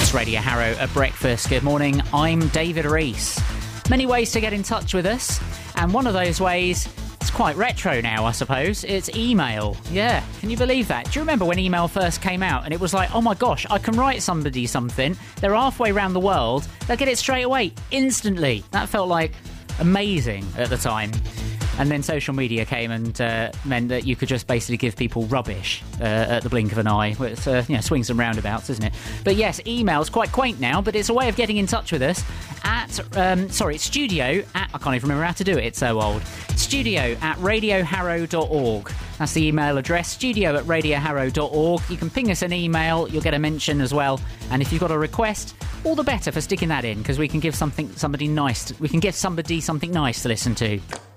It's Radio Harrow at breakfast. Good morning, I'm David Rees. Many ways to get in touch with us, and one of those ways, it's quite retro now, I suppose. It's email. Yeah, can you believe that? Do you remember when email first came out and it was like, oh my gosh, I can write somebody something, they're halfway around the world, they'll get it straight away, instantly. That felt like amazing at the time. And then social media came and meant that you could just basically give people rubbish at the blink of an eye. It's swings and roundabouts, isn't it? But yes, email's quite quaint now, but it's a way of getting in touch with us at, studio at, I can't even remember how to do it, it's so old. Studio at radioharrow.org. That's the email address, studio at radioharrow.org. You can ping us an email, you'll get a mention as well. And if you've got a request, all the better for sticking that in, because we can give somebody something nice to listen to.